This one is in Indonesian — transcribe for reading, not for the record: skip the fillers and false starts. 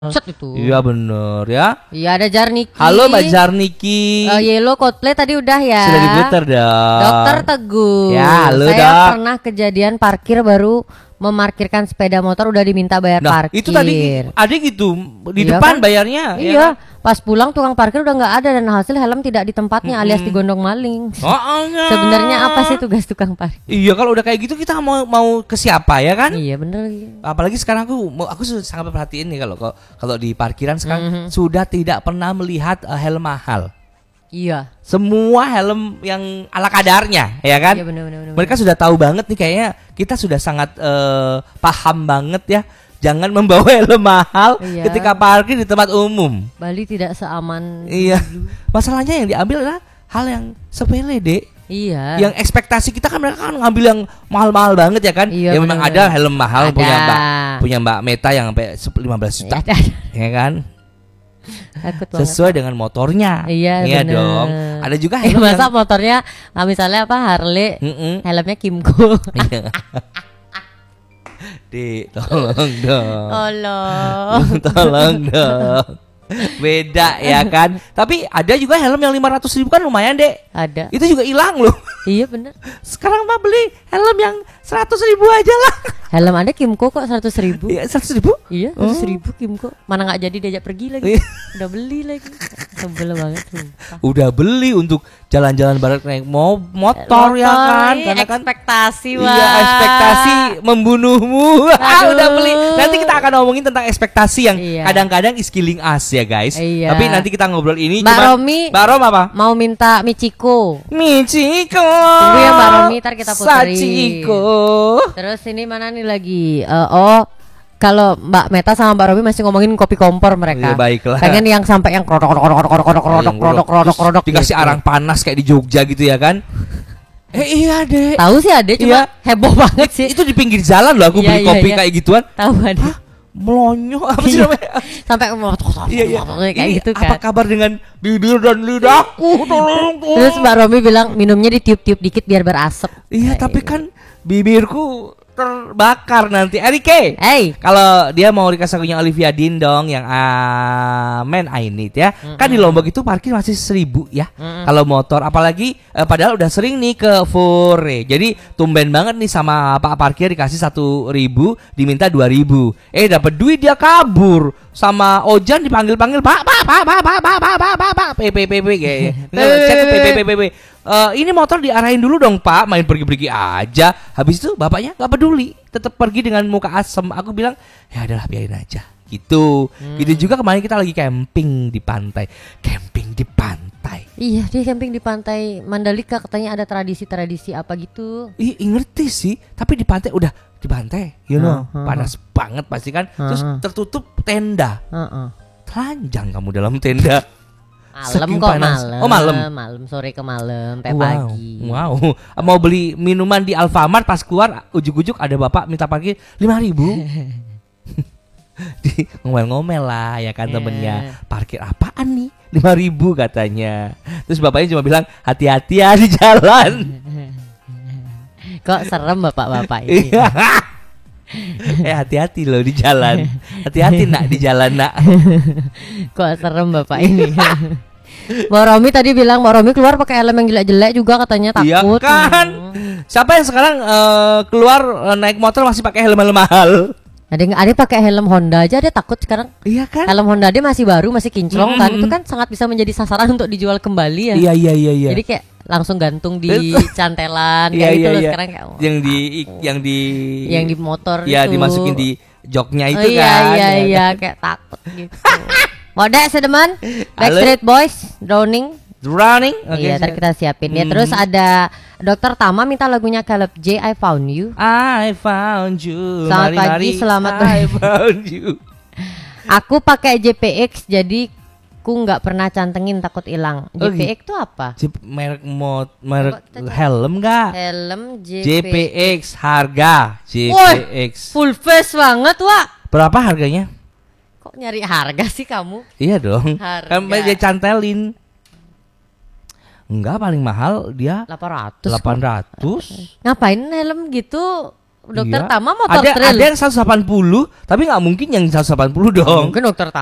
Set itu. Iya bener ya. Iya ada Jarniki. Halo Mbak Jarniki. Yellow Coldplay tadi udah ya. Sudah diputar dong. Dokter Teguh. Ya, halo Saya dok. pernah kejadian parkir baru memarkirkan sepeda motor udah diminta bayar Nah parkir. itu tadi ada gitu di Iya depan kan? bayarnya. Iya. Ya kan? Pas pulang tukang parkir udah nggak ada dan hasil helm tidak di tempatnya alias digondong maling. Oh, iya. Sebenarnya apa sih tugas tukang parkir? Iya kalau udah kayak gitu kita mau ke siapa ya kan? Iya bener. Apalagi sekarang aku sangat perhatiin nih kalau di parkiran sekarang sudah tidak pernah melihat helm mahal. Iya. Semua helm yang ala kadarnya, ya kan? Iya bener. Mereka sudah tahu banget nih kayaknya kita sudah sangat paham banget ya. Jangan membawa helm mahal ketika parkir di tempat umum. Bali tidak seaman. Iya. Masalahnya yang diambil adalah hal yang sepele, Dek. Iya. Yang ekspektasi kita kan mereka kan ngambil yang mahal-mahal banget ya kan? Iya, Ya memang ada helm mahal Ada. punya Mbak Meta yang sampai 15 juta. Ya kan? Takut banget. Sesuai dengan motornya. Iya bener. Dong. Ada juga helm masa motornya misalnya apa Harley, helmnya Kimco. Iya. Dek, tolong dong. Tolong dong. Beda ya kan. Tapi ada juga helm yang 500.000 kan lumayan, Dek. Ada. Itu juga hilang loh. Iya bener. Sekarang mah beli helm yang 100.000 aja lah. Helm ada Kimco kok 100.000. Iya 100.000. Iya 100.000 Kimco. Mana nggak jadi diajak pergi lagi. Udah beli lagi. Sebel banget sumpah. Udah beli untuk jalan-jalan barat naik motor ya kan. Karena kan ekspektasi wah. Iya ekspektasi membunuhmu. Udah beli. Nanti kita akan ngomongin tentang ekspektasi yang kadang-kadang is killing us ya guys. Iya. Tapi nanti kita ngobrol ini Mbak Romi. Mbak Rom apa? Mau minta Michiko. Michiko. Tunggu ya Mbak Romi, ntar kita puterin. Sachiko. Terus ini mana nih lagi? Kalau Mbak Meta sama Mbak Romi masih ngomongin kopi kompor mereka. Ya, baiklah. Pengen yang sampai yang rodok dikasih gitu. arang panas kayak di Jogja gitu ya kan? Iya deh. Tahu sih ada cuma heboh banget sih. Itu di pinggir jalan loh aku beli kopi kayak gituan. Tahu ada. Melonyo apa sih namanya? Sampai kayak gitu kan. Apa kabar dengan bibir dan lidahku? Tolong. Terus Mbak Romi bilang minumnya ditiup-tiup dikit biar berasap. Iya, tapi kan bibirku terbakar nanti. Erike. Hey, kalau dia mau dikasih lagunya Olivia Dean dong yang Amen I Need ya. Kan di Lombok itu parkir masih 1.000 ya. Kalau motor apalagi padahal udah sering nih ke Fore. Jadi tumben banget nih sama Pak parkir dikasih 1.000, diminta 2.000. Dapat duit dia kabur. Sama Ojan dipanggil-panggil Pak PPPP PPPP. Ini motor diarahin dulu dong Pak, main pergi-pergi aja. Habis itu bapaknya nggak peduli, tetap pergi dengan muka asem. Aku bilang ya adalah biarin aja gitu. Gitu juga kemarin kita lagi camping di pantai. Iya dia camping di pantai Mandalika, katanya ada tradisi-tradisi apa gitu. Ngerti sih, tapi di pantai udah di pantai, panas banget pasti kan. Terus tertutup tenda. Telanjang kamu dalam tenda. Malam kok malam. Oh malam. Malam sore ke malam sampai pagi. Wow. Mau beli minuman di Alfamart pas keluar ujuk-ujuk ada bapak minta parkir 5.000. Di ngomel-ngomel lah ya kan temennya. Parkir apaan nih? 5.000 katanya. Terus bapaknya cuma bilang hati-hati ya di jalan. Kok serem bapak-bapak ini. Hati-hati loh di jalan. Hati-hati nak di jalan nak. Kok serem bapak ini. Mbak Romi tadi bilang Mbak Romi keluar pakai helm yang jelek-jelek juga katanya takut. Iya kan. Siapa yang sekarang keluar naik motor masih pakai helm mahal? Ada pakai helm Honda aja dia takut sekarang. Iya kan. Helm Honda dia masih baru, masih kinclong kan. Itu kan sangat bisa menjadi sasaran untuk dijual kembali ya. Iya. Jadi kayak langsung gantung di cantelan kayak gitu loh sekarang kayak. Yang di motor ya, itu. Dimasukin di joknya itu kan. Iya kayak takut gitu. Modek sedeman Backstreet Boys Drowning. Okay, iya, ntar kita siapin ya. Terus ada Dokter Tama minta lagunya Caleb J, I Found You. I found you. Selamat pagi, selamat I found you. Aku pakai JPX jadi ku nggak pernah cantengin takut hilang. JPX itu apa? Merek helm nggak? Helm JPX harga JPX. Full face banget Wak. Berapa harganya? Kok nyari harga sih kamu? Iya dong. Harga. Kan dia cantelin. Enggak, paling mahal dia 800. Ngapain helm gitu Dokter Iya. Tama motor Ada trail. yang 180, tapi nggak mungkin yang 180 dong. Mungkin dokter